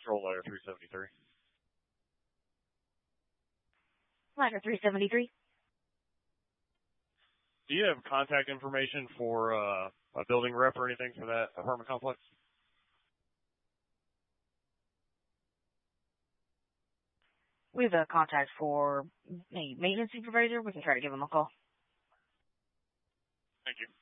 Control Ladder 373. Ladder 373. Do you have contact information for a building rep or anything for that apartment complex? We have a contact for a maintenance supervisor. We can try to give him a call. Thank you.